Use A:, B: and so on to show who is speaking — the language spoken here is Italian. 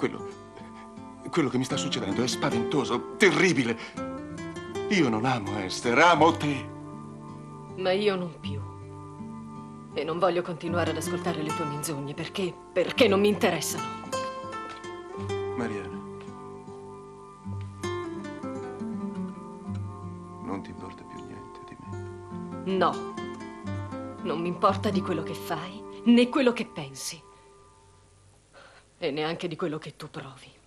A: Quello che mi sta succedendo è spaventoso, terribile. Io non amo Esther, amo te.
B: Ma io non più. E non voglio continuare ad ascoltare le tue menzogne, perché non mi interessano.
A: Mariana, non ti importa più niente di me?
B: No. Non mi importa di quello che fai, né quello che pensi. E neanche di quello che tu provi.